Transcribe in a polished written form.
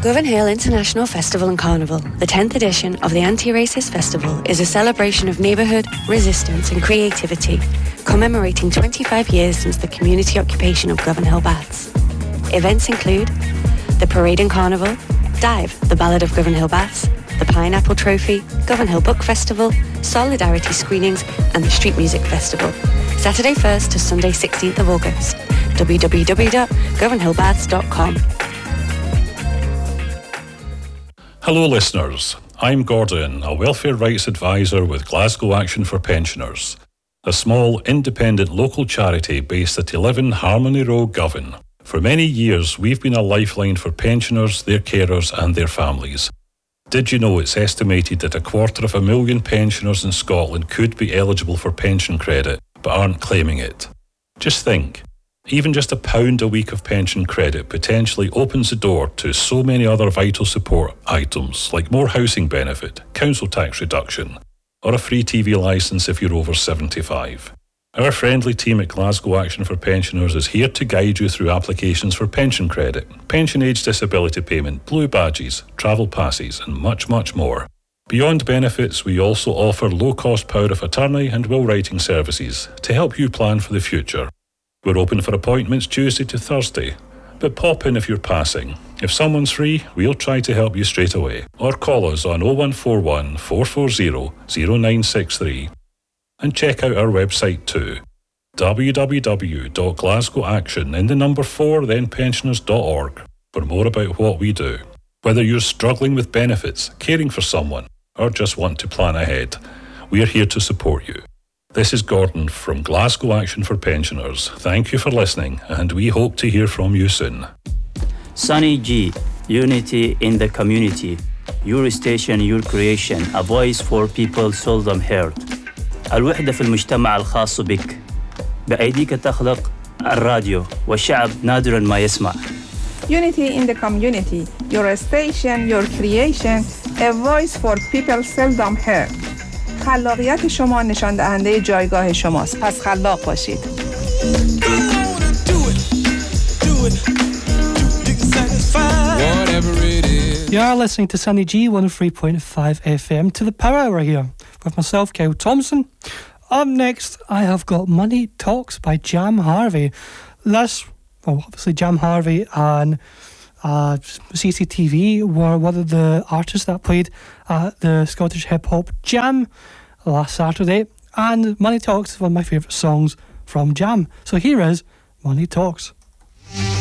Govan Hill International Festival and Carnival, the 10th edition of the Anti-Racist Festival, is a celebration of neighbourhood, resistance and creativity, commemorating 25 years since the community occupation of Govan Hill Baths. Events include the Parade and Carnival, Dive, the Ballad of Govan Hill Baths, the Pineapple Trophy, Govan Hill Book Festival, Solidarity Screenings and the Street Music Festival. Saturday 1st to Sunday 16th of August. www.govanhillbaths.com. Hello listeners, I'm Gordon, a welfare rights advisor with Glasgow Action for Pensioners, a small independent local charity based at 11 Harmony Road, Govan. For many years we've been a lifeline for pensioners, their carers and their families. Did you know it's estimated that 250,000 pensioners in Scotland could be eligible for pension credit but aren't claiming it? Just think. Even just £1 a week of pension credit potentially opens the door to so many other vital support items like more housing benefit, council tax reduction, or a free TV licence if you're over 75. Our friendly team at Glasgow Action for Pensioners is here to guide you through applications for pension credit, pension age disability payment, blue badges, travel passes and much, much more. Beyond benefits, we also offer low-cost power of attorney and will writing services to help you plan for the future. We're open for appointments Tuesday to Thursday, but pop in if you're passing. If someone's free, we'll try to help you straight away. Or call us on 0141 440 0963 and check out our website too, www.glasgowaction4pensioners.org for more about what we do. Whether you're struggling with benefits, caring for someone, or just want to plan ahead, we're here to support you. This is Gordon from Glasgow Action for Pensioners. Thank you for listening, and we hope to hear from you soon. Sunny G, Unity in the Community. Your station, your creation. A voice for people seldom heard. الوحدة في المجتمع الخاص بك. بأيديك تخلق الراديو والشعب نادرا ما يسمع. Unity in the Community. Your station, your creation. A voice for people seldom heard. خلاقیت شما نشان دهنده جایگاه شماست. پس خلاق باشید. You're listening to Sunny G 103.5 FM to the Power Hour here with myself, Kyle Thompson. Up next, I have got Money Talks by Jam Harvey. Obviously Jam Harvey and CCTV were one of the artists that played at the Scottish Hip Hop Jam last Saturday, and Money Talks is one of my favourite songs from Jam. So here is Money Talks.